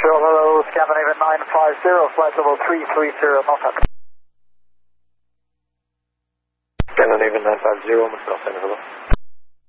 Montreal, hello, Scandinavian 950, flight level 330, not up. Scandinavian 950, Montreal, hello.